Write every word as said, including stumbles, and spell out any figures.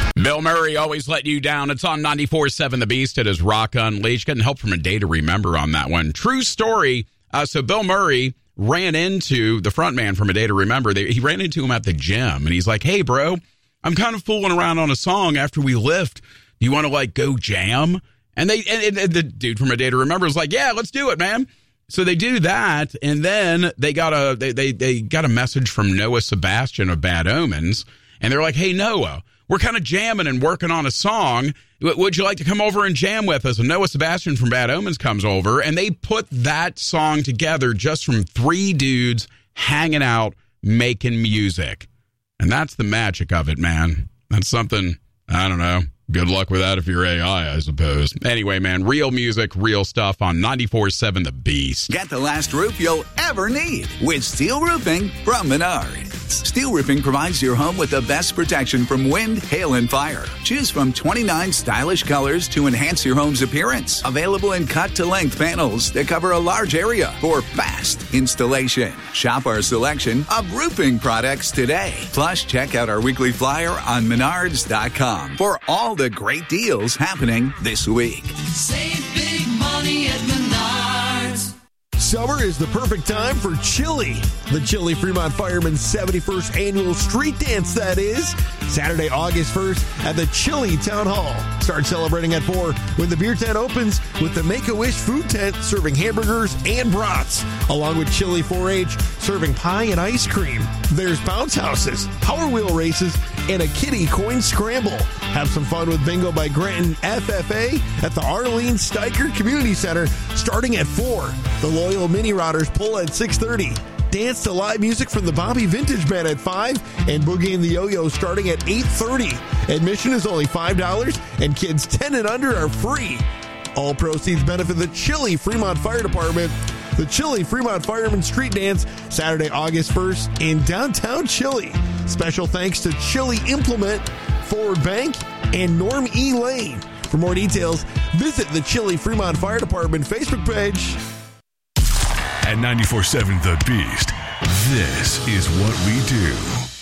Bill Murray always let you down. It's on ninety-four point seven The Beast. It is Rock Unleashed. Getting help from A Day to Remember on that one. True story. Uh, so Bill Murray ran into the front man from A Day to Remember. They, he ran into him at the gym, and he's like, hey, bro, I'm kind of fooling around on a song after we lift. Do you want to, like, go jam? And they and, and the dude from A Day to Remember was like, yeah, let's do it, man. So they do that, and then they got a they, they, they got a message from Noah Sebastian of Bad Omens, and they're like, hey, Noah, we're kind of jamming and working on a song. Would you like to come over and jam with us? And Noah Sebastian from Bad Omens comes over, and they put that song together just from three dudes hanging out, making music. And that's the magic of it, man. That's something, I don't know. Good luck with that if you're A I, I suppose. Anyway, man, real music, real stuff on ninety-four point seven The Beast. Get the last roof you'll ever need with Steel Roofing from Menards. Steel Roofing provides your home with the best protection from wind, hail, and fire. Choose from twenty-nine stylish colors to enhance your home's appearance. Available in cut-to-length panels that cover a large area for fast installation. Shop our selection of roofing products today. Plus, check out our weekly flyer on menards dot com for all the great deals happening this week. Save big money at Menards. Summer is the perfect time for Chili. The Chili Fremont Firemen's seventy-first Annual Street Dance, that is. Saturday, August first at the Chili Town Hall. Start celebrating at four when the beer tent opens with the Make-A-Wish food tent serving hamburgers and brats, along with Chili four H serving pie and ice cream. There's bounce houses, Power Wheel races, and a kiddie coin scramble. Have some fun with Bingo by Granton F F A at the Arlene Steiker Community Center starting at four. The Loyal Mini Rodders pull at six thirty. Dance to live music from the Bobby Vintage Band at five, and Boogie and the Yo-Yo starting at eight thirty. Admission is only five dollars, and kids ten and under are free. All proceeds benefit the Chili Fremont Fire Department. The Chili Fremont Fireman Street Dance, Saturday, August first in downtown Chili. Special thanks to Chili Implement, Forward Bank, and Norm E. Lane. For more details, visit the Chili Fremont Fire Department Facebook page. At ninety-four point seven The Beast, this is what we do.